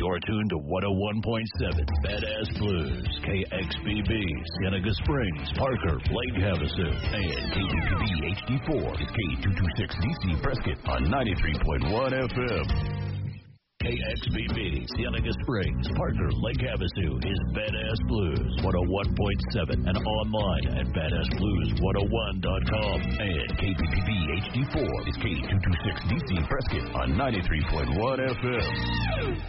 You're tuned to 101.7 Badass Blues, KXBB, Cienega Springs, Parker, Lake Havasu, and KTPB HD4 is K226DC Prescott on 93.1 FM. KXBB, Cienega Springs, Parker, Lake Havasu is Badass Blues 101.7 and online at badassblues101.com. And KTPB HD4 is K226DC Prescott on 93.1 FM.